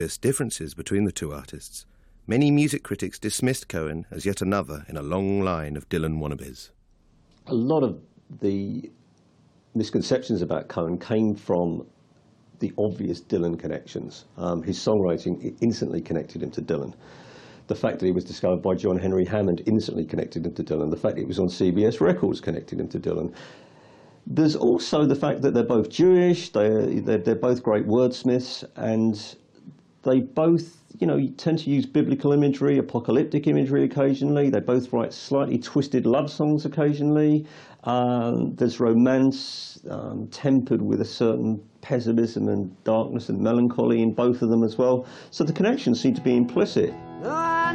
There's differences between the two artists. Many music critics dismissed Cohen as yet another in a long line of Dylan wannabes. A lot of the misconceptions about Cohen came from the obvious Dylan connections. His songwriting instantly connected him to Dylan. The fact that he was discovered by John Henry Hammond instantly connected him to Dylan. The fact that he was on CBS Records connected him to Dylan. There's also the fact that they're both Jewish, they're both great wordsmiths, and they both, tend to use biblical imagery, apocalyptic imagery occasionally. They both write slightly twisted love songs occasionally. There's romance tempered with a certain pessimism and darkness and melancholy in both of them as well. So the connections seem to be implicit.